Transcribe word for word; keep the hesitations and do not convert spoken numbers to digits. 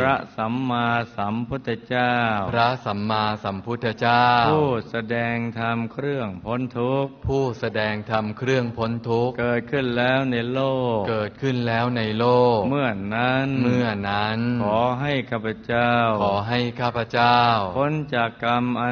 ระสัมมาสัมพุทธเจ้าพระสัมมาสัมพุทธเจ้าผู้แสดงธรรมเครื่องพ้นทุกข์ผู้แสดงธรรมเครื่องพ้นทุกข์เกิดขึ้นแล้วในโลกเกิดขึ้นแล้วในโลกเมื่อนั้นเมื่อนั้นขอให้ข้าพเจ้าขอให้ข้าพเจ้าพ้นจากกรรม